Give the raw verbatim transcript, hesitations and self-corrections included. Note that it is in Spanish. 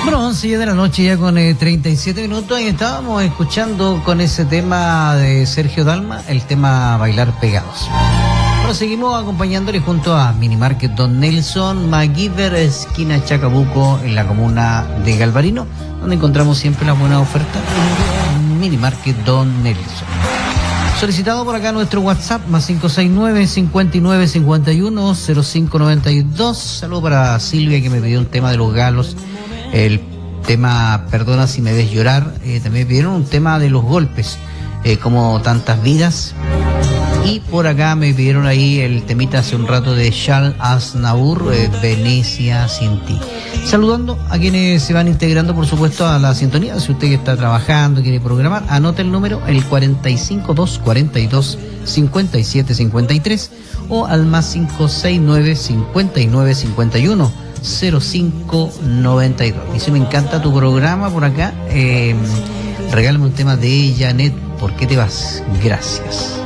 Bueno, once ya de la noche, ya con eh, treinta y siete minutos, y estábamos escuchando con ese tema de Sergio Dalma, el tema Bailar Pegados. Bueno, seguimos acompañándole junto a Minimarket Don Nelson, MacGyver, esquina Chacabuco, en la comuna de Galvarino, donde encontramos siempre las buenas ofertas. Minimarket Don Nelson. Solicitado por acá nuestro WhatsApp, más cinco seis nueve, cincuenta y nueve cincuenta y uno, cero cinco noventa y dos. Saludo para Silvia, que me pidió un tema de los galos. El tema Perdona si me ves llorar. Eh, también pidieron un tema de los golpes, eh, como tantas vidas. Y por acá me pidieron ahí el temita hace un rato de Charles Aznavour, eh, Venecia sin ti. Saludando a quienes se van integrando, por supuesto, a la sintonía. Si usted que está trabajando, quiere programar, anote el número, el cuarenta y cinco, dos cuarenta y dos, cincuenta y siete cincuenta y tres, o al más cinco seis nueve, cincuenta y nueve cincuenta y uno, cero cinco noventa y dos. Dice, me encanta tu programa por acá. Eh, regálame un tema de Janet, ¿por qué te vas? Gracias.